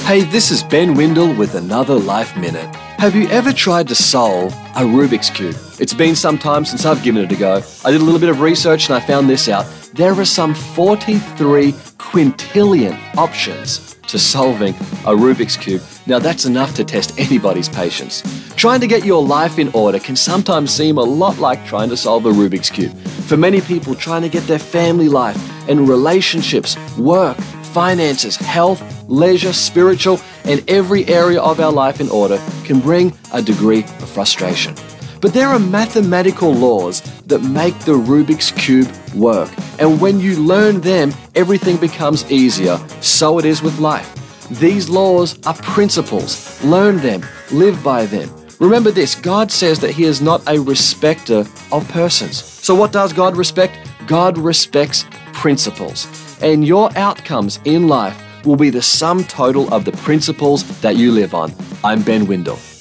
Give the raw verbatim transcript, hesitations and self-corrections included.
Hey, this is Ben Windle with another Life Minute. Have you ever tried to solve a Rubik's Cube? It's been some time since I've given it a go. I did a little bit of research and I found this out. There are some forty-three quintillion options to solving a Rubik's Cube. Now that's enough to test anybody's patience. Trying to get your life in order can sometimes seem a lot like trying to solve a Rubik's Cube. For many people, trying to get their family life and relationships, work, finances, health, leisure, spiritual, and every area of our life in order can bring a degree of frustration. But there are mathematical laws that make the Rubik's Cube work. And when you learn them, everything becomes easier. So it is with life. These laws are principles. Learn them. Live by them. Remember this, God says that He is not a respecter of persons. So what does God respect? God respects principles. And your outcomes in life will be the sum total of the principles that you live on. I'm Ben Windle.